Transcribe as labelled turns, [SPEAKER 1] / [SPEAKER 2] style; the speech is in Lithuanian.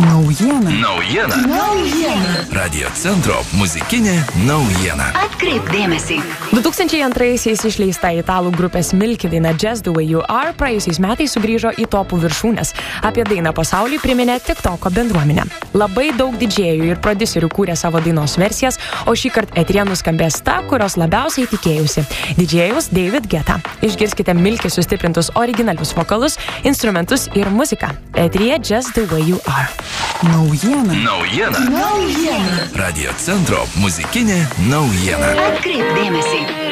[SPEAKER 1] Naujiena. Radio centro muzikinė naujiena.
[SPEAKER 2] Atkreipk dėmesį.
[SPEAKER 3] 2002-aisiais išleista italų grupės Milky daina Just the Way You Are praėjusiais metais sugrįžo į topų viršūnes. Apie dainą pasaulį priminė TikToko bendruomenė. Labai daug didžėjų ir prodiuserių kūrė savo dainos versijas, o šį kartą eteryje nuskambės ta, kurios labiausiai tikėjusi. Didžėjus David Guetta. Išgirskite Milky sustiprintus originalius vokalus, instrumentus ir muziką. Eteryje Just the Way You Are.
[SPEAKER 1] Naujiena. Radio centro muzikinė naujiena.
[SPEAKER 2] Atkreipk dėmesį.